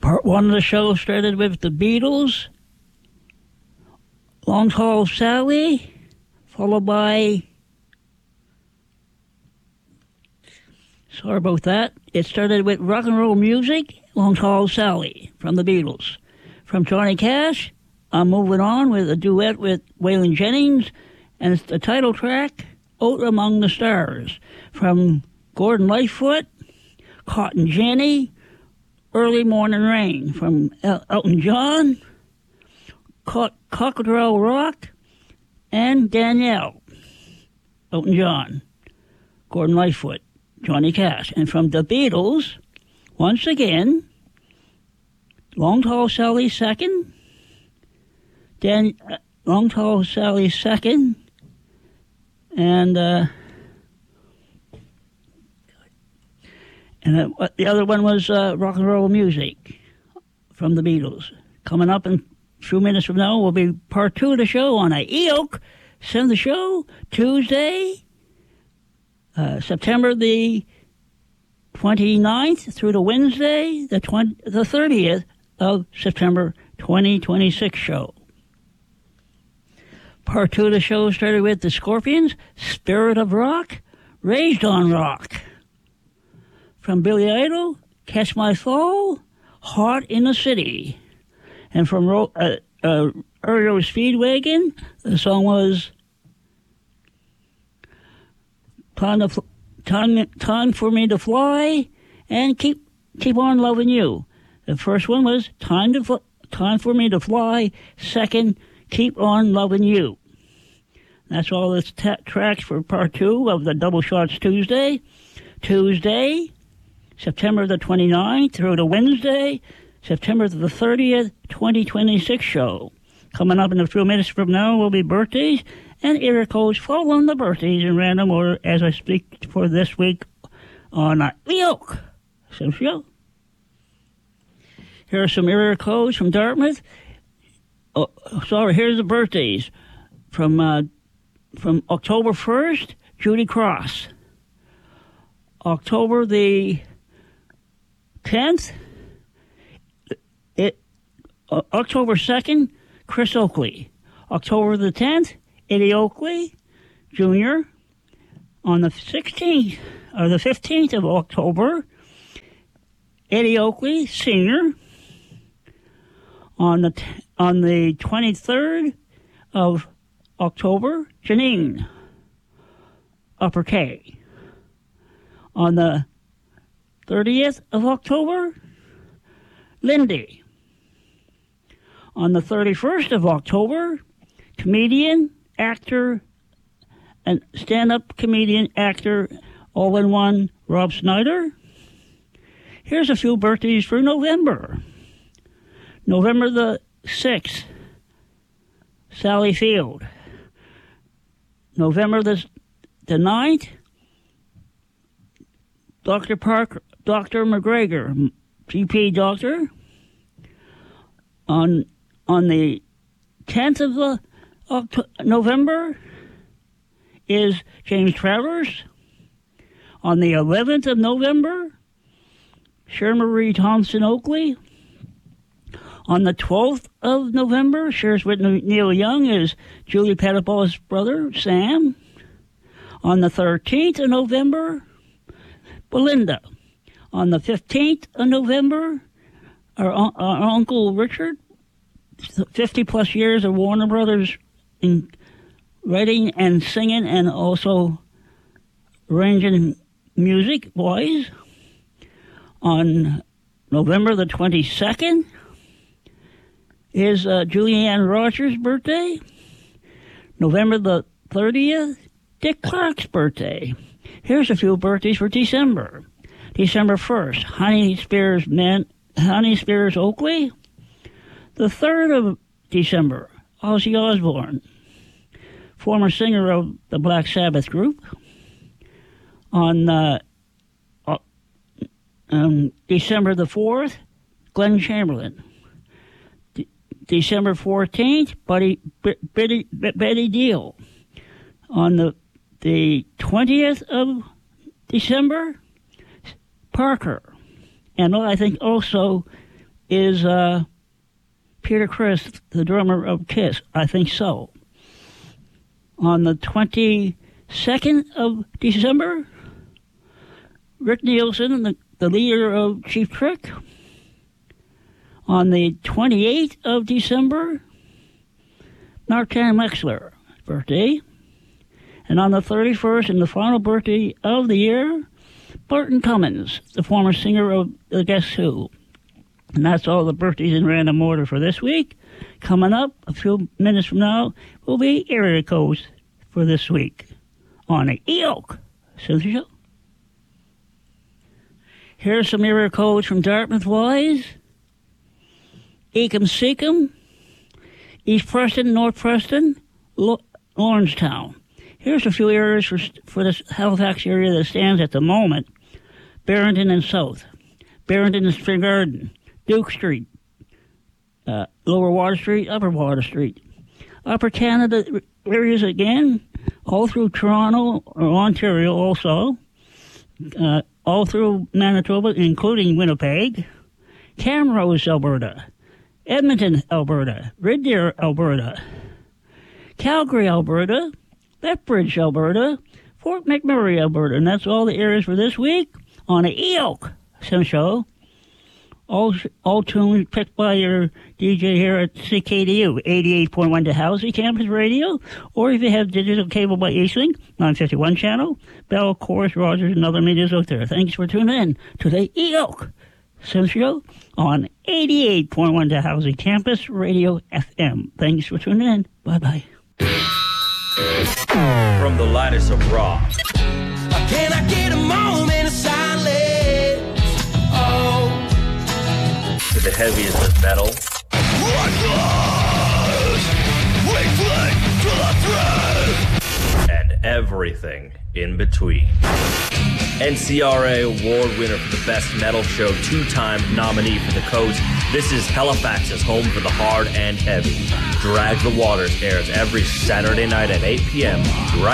Part one of the show started with the Beatles, Long Tall Sally, followed by, sorry about that, it started with Rock and Roll Music, Long Tall Sally from the Beatles. From Johnny Cash, I'm moving on with a duet with Waylon Jennings, and it's the title track, Out Among the Stars. From Gordon Lightfoot, Cotton Jenny, Early Morning Rain. From Elton John, Cockerel Rock, and Danielle. Elton John, Gordon Lightfoot, Johnny Cash. And from the Beatles, once again, Long Tall Sally second, Long Tall Sally second, and the other one was Rock and Roll Music from the Beatles. Coming up in a few minutes from now will be part two of the show on EOK. Send the show Tuesday, September the 29th through to Wednesday, the 30th of September 2026 show. Part two of the show started with the Scorpions, Spirit of Rock, Raised on Rock. From Billy Idol, Catch My Fall, Hot in the City. And from REO Speedwagon, the song was Time for Me to Fly and Keep On Loving You. The first one was Time for Me to Fly. Second, Keep On Loving You. That's all the tracks for part two of the Double Shots Tuesday. Tuesday, September the 29th through to Wednesday, September the 30th, 2026 show. Coming up in a few minutes from now will be birthdays and area codes following the birthdays in random order as I speak for this week on the Oak. So show. Here are some area codes from Dartmouth. Here's the birthdays. From October 1st, Judy Cross. October the 10th, October 2nd, Chris Oakley. October the 10th, Eddie Oakley Jr. On the 16th, or the 15th of October, Eddie Oakley Sr. On the 23rd of October, Janine, upper K. On the 30th of October, Lindy. On the 31st of October, comedian, actor, and stand-up comedian, actor, all-in-one, Rob Snyder. Here's a few birthdays for November. November the 6th, Sally Field. November the 9th, Dr. McGregor, GP doctor. On the 10th of November is James Travers. On the 11th of November, Shermarie Thompson Oakley. On the 12th of November, shares with Neil Young, is Julie Petitball's brother, Sam. On the 13th of November, Belinda. On the 15th of November, our Uncle Richard, 50-plus years of Warner Brothers in writing and singing and also arranging music-wise. On November the 22nd is Julianne Rogers' birthday. November the 30th, Dick Clark's birthday. Here's a few birthdays for December. December 1st, Honey Spears Oakley. The 3rd of December, Ozzy Osbourne, former singer of the Black Sabbath group. On December the 4th, Glenn Chamberlain. December 14th, Betty Deal. On the 20th of December, Parker. And I think also is Peter Criss, the drummer of Kiss. I think so. On the 22nd of December, Rick Nielsen, the leader of Cheap Trick. On the 28th of December, Martin Wexler, birthday. And on the 31st, and the final birthday of the year, Burton Cummins, the former singer of the Guess Who. And that's all the birthdays in random order for this week. Coming up a few minutes from now will be area codes for this week on the EOK Cynthia Show. Here's some area codes from Dartmouth Wise. Ecum Seacom, East Preston, North Preston, Lawrencetown. Here's a few areas for this Halifax area that stands at the moment. Barrington and South, Barrington and Spring Garden, Duke Street, Lower Water Street, Upper Water Street. Upper Canada areas again, all through Toronto or Ontario also, all through Manitoba, including Winnipeg, Camrose, Alberta, Edmonton, Alberta, Red Deer, Alberta, Calgary, Alberta, Lethbridge, Alberta, Fort McMurray, Alberta. And that's all the areas for this week on the EOK Sim Show. All tunes picked by your DJ here at CKDU, 88.1 Dalhousie Campus Radio, or if you have digital cable by Eastlink, 951 channel, Bell, Chorus, Rogers, and other medias out there. Thanks for tuning in to the EOK Sim Show on 88.1 Dalhousie Campus Radio FM. Thanks for tuning in. Bye-bye. From the lightest of rock. Can I get a moment of silence? Oh. To the heaviest of metal. And everything in between. NCRA award winner for the best metal show, 2-time nominee for the Coast. This is Halifax's home for the hard and heavy. Drag the Waters airs every Saturday night at 8 p.m. right